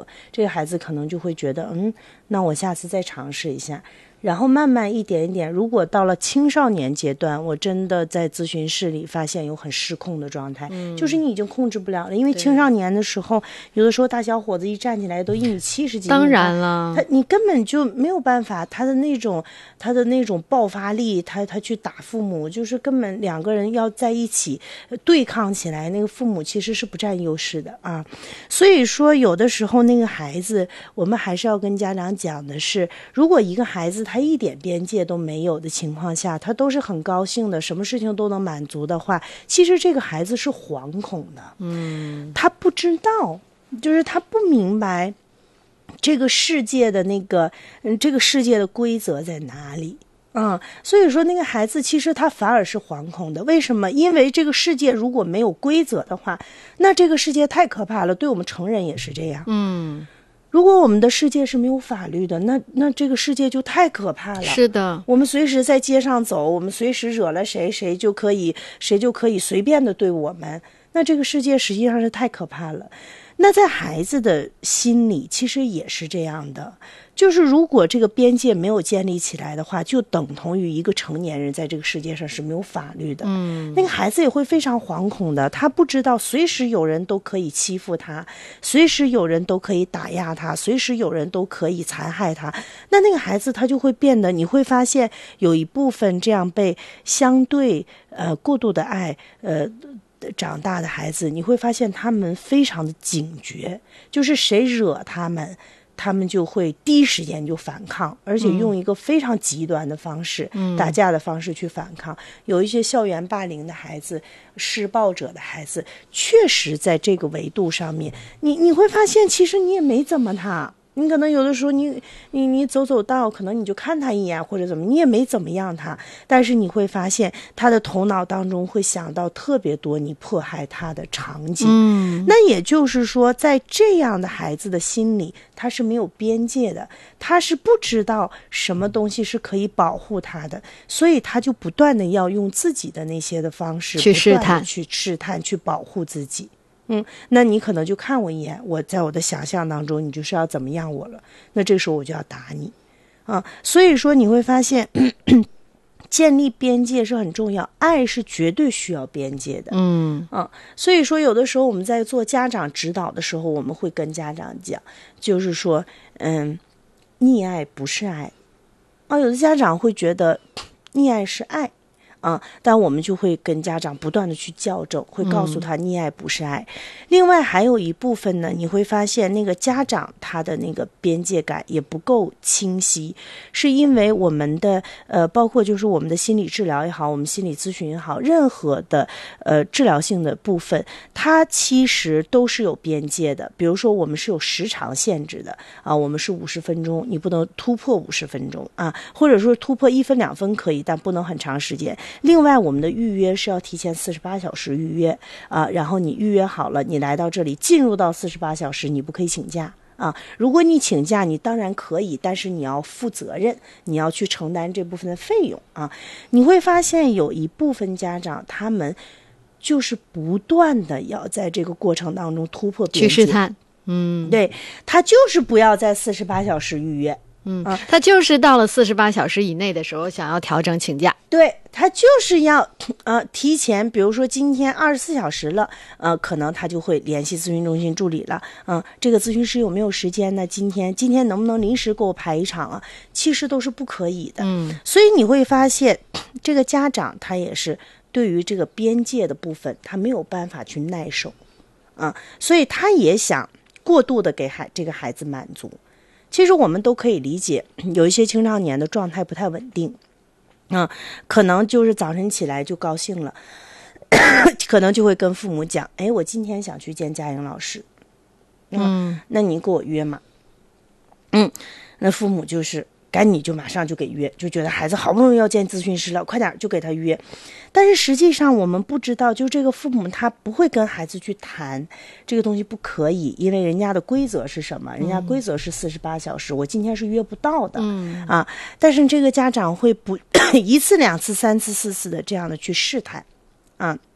合，这个孩子可能就会觉得那我下次再尝试一下，然后慢慢一点一点，如果到了青少年阶段，我真的在咨询室里发现有很失控的状态，就是你已经控制不了了，因为青少年的时候，有的时候大小伙子一站起来都1.70米几， 当然了， 你根本就没有办法，他的那种爆发力，他去打父母，就是根本两个人要在一起对抗起来，那个父母其实是不占优势的啊。所以说有的时候那个孩子，我们还是要跟家长讲的是，如果一个孩子他一点边界都没有的情况下，他都是很高兴的，什么事情都能满足的话，其实这个孩子是惶恐的，他不知道，就是他不明白这个世界的这个世界的规则在哪里。所以说那个孩子其实他反而是惶恐的，为什么？因为这个世界如果没有规则的话，那这个世界太可怕了，对我们成人也是这样。如果我们的世界是没有法律的，那这个世界就太可怕了。 是的， 我们随时在街上走，我们随时惹了谁就可以随便的对我们，那这个世界实际上是太可怕了。那在孩子的心里其实也是这样的，就是如果这个边界没有建立起来的话，就等同于一个成年人在这个世界上是没有法律的。那个孩子也会非常惶恐的，他不知道随时有人都可以欺负他，随时有人都可以打压他，随时有人都可以残害他。那个孩子他就会变得，你会发现有一部分这样被相对过度的爱长大的孩子，你会发现他们非常的警觉，就是谁惹他们就会第一时间就反抗，而且用一个非常极端的方式，打架的方式去反抗。有一些校园霸凌的孩子，施暴者的孩子，确实在这个维度上面，你会发现其实你也没怎么他，你可能有的时候你走道，可能你就看他一眼或者怎么，你也没怎么样他，但是你会发现他的头脑当中会想到特别多你迫害他的场景。那也就是说在这样的孩子的心里，他是没有边界的，他是不知道什么东西是可以保护他的，所以他就不断的要用自己的那些的方式去试探去保护自己。那你可能就看我一眼，我在我的想象当中你就是要怎么样我了，那这个时候我就要打你所以说你会发现建立边界是很重要，爱是绝对需要边界的。所以说有的时候我们在做家长指导的时候，我们会跟家长讲，就是说溺爱不是爱有的家长会觉得溺爱是爱但我们就会跟家长不断的去校正，会告诉他溺爱不是爱。另外还有一部分呢，你会发现那个家长他的那个边界感也不够清晰，是因为我们的包括就是我们的心理治疗也好，我们心理咨询也好，任何的治疗性的部分，它其实都是有边界的。比如说我们是有时长限制的我们是50分钟，你不能突破50分钟或者说突破1分2分可以，但不能很长时间。另外我们的预约是要提前48小时预约然后你预约好了，你来到这里进入到48小时，你不可以请假如果你请假你当然可以，但是你要负责任，你要去承担这部分的费用你会发现有一部分家长他们就是不断的要在这个过程当中突破边界， 去试探对，他就是不要在48小时预约他就是到了48小时以内的时候想要调整请假， 对，他就是要提前，比如说今天24小时了可能他就会联系咨询中心助理了这个咨询师有没有时间呢？今天能不能临时给我排一场其实都是不可以的所以你会发现这个家长他也是对于这个边界的部分他没有办法去耐受所以他也想过度的给这个孩子满足。其实我们都可以理解，有一些青少年的状态不太稳定可能就是早晨起来就高兴了可能就会跟父母讲我今天想去见佳颖老师那你给我约嘛那父母就是赶紧就马上就给约，就觉得孩子好不容易要见咨询师了，快点就给他约。但是实际上我们不知道，就这个父母他不会跟孩子去谈这个东西不可以，因为人家的规则是什么？人家规则是48小时，我今天是约不到的但是这个家长会不1次2次3次4次的这样的去试探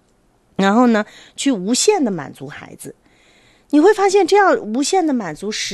然后呢去无限的满足孩子。你会发现这样无限的满足